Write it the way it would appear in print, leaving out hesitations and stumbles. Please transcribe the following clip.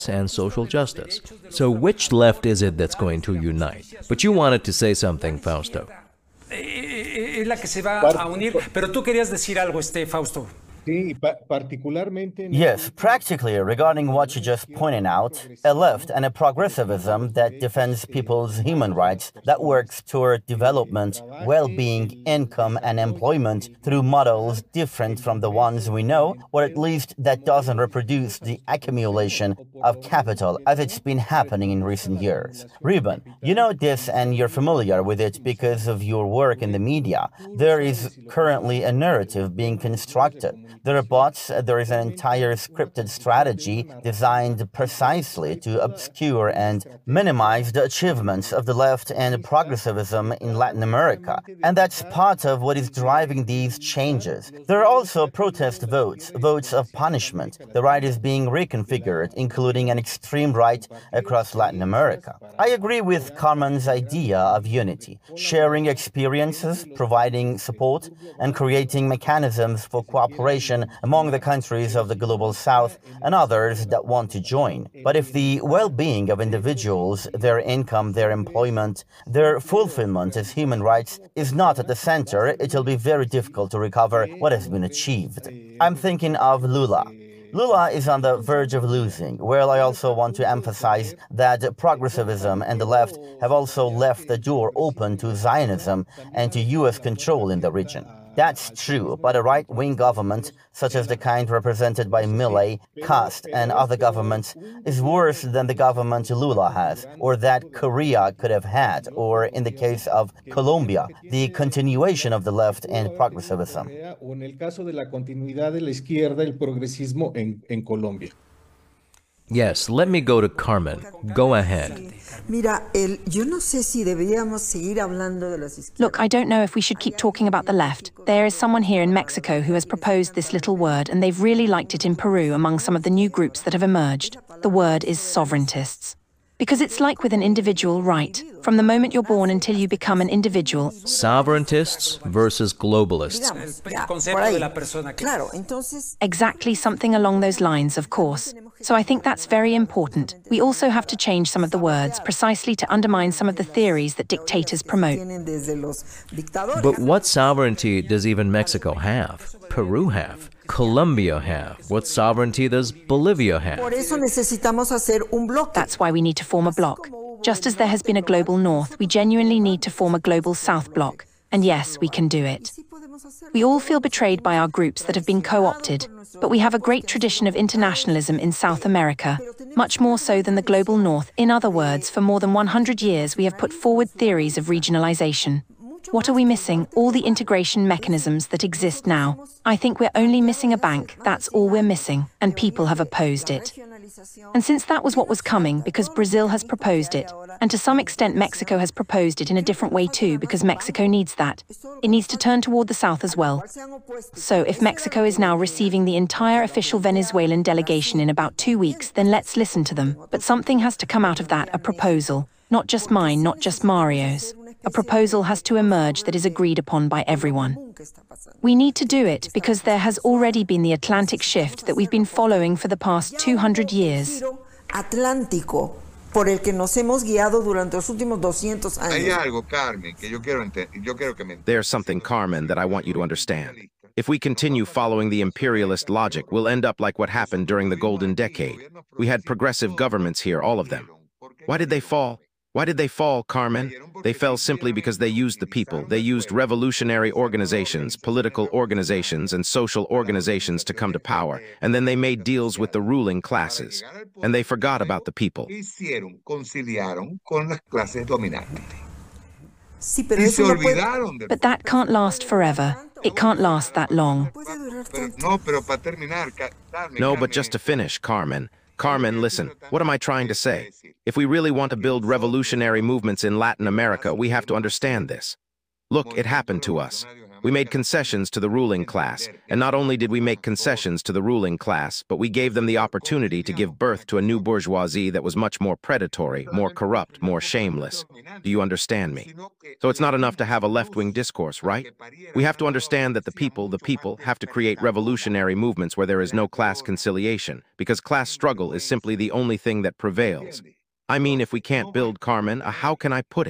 and social justice. So which left is it that's going to unite? But you wanted to say something, Fausto. Es la que se va a unir, pero tú querías decir algo, Fausto. Yes, practically, regarding what you just pointed out, a left and a progressivism that defends people's human rights, that works toward development, well-being, income, and employment through models different from the ones we know, or at least that doesn't reproduce the accumulation of capital as it's been happening in recent years. Ruben, you know this and you're familiar with it because of your work in the media. There is currently a narrative being constructed. There are bots, there is an entire scripted strategy designed precisely to obscure and minimize the achievements of the left and progressivism in Latin America. And that's part of what is driving these changes. There are also protest votes, votes of punishment. The right is being reconfigured, including an extreme right across Latin America. I agree with Carmen's idea of unity, sharing experiences, providing support, and creating mechanisms for cooperation among the countries of the Global South and others that want to join. But if the well-being of individuals, their income, their employment, their fulfillment as human rights is not at the center, it will be very difficult to recover what has been achieved. I'm thinking of Lula. Lula is on the verge of losing. Well, I also want to emphasize that progressivism and the left have also left the door open to Zionism and to U.S. control in the region. That's true, but a right-wing government, such as the kind represented by Milei, Kast, and other governments, is worse than the government Lula has, or that Korea could have had, or in the case of Colombia, the continuation of the left and progressivism. Yes, let me go to Carmen. Go ahead. Look, I don't know if we should keep talking about the left. There is someone here in Mexico who has proposed this little word, and they've really liked it in Peru among some of the new groups that have emerged. The word is sovereigntists. Because it's like with an individual right. From the moment you're born until you become an individual. Sovereigntists versus globalists. Exactly, something along those lines, of course. So I think that's very important. We also have to change some of the words precisely to undermine some of the theories that dictators promote. But what sovereignty does even Mexico have? Peru have? Colombia have? What sovereignty does Bolivia have? That's why we need to form a bloc. Just as there has been a global north, we genuinely need to form a global south bloc. And yes, we can do it. We all feel betrayed by our groups that have been co-opted, but we have a great tradition of internationalism in South America, much more so than the global north. In other words, for more than 100 years we have put forward theories of regionalization. What are we missing? All the integration mechanisms that exist now. I think we're only missing a bank, that's all we're missing, and people have opposed it. And since that was what was coming, because Brazil has proposed it, and to some extent Mexico has proposed it in a different way too, because Mexico needs that. It needs to turn toward the south as well. So if Mexico is now receiving the entire official Venezuelan delegation in about 2 weeks, then let's listen to them. But something has to come out of that, a proposal. Not just mine, not just Mario's. A proposal has to emerge that is agreed upon by everyone. We need to do it because there has already been the Atlantic shift that we've been following for the past 200 years. There's something, Carmen, that I want you to understand. If we continue following the imperialist logic, we'll end up like what happened during the Golden Decade. We had progressive governments here, all of them. Why did they fall? Why did they fall, Carmen? They fell simply because they used the people. They used revolutionary organizations, political organizations, and social organizations to come to power. And then they made deals with the ruling classes. And they forgot about the people. But that can't last forever. It can't last that long. No, but just to finish, Carmen. Carmen, listen, what am I trying to say? If we really want to build revolutionary movements in Latin America, we have to understand this. Look, it happened to us. We made concessions to the ruling class, and not only did we make concessions to the ruling class, but we gave them the opportunity to give birth to a new bourgeoisie that was much more predatory, more corrupt, more shameless. Do you understand me? So it's not enough to have a left-wing discourse, right? We have to understand that the people have to create revolutionary movements where there is no class conciliation, because class struggle is simply the only thing that prevails. I mean, if we can't build, Carmen, how can I put it?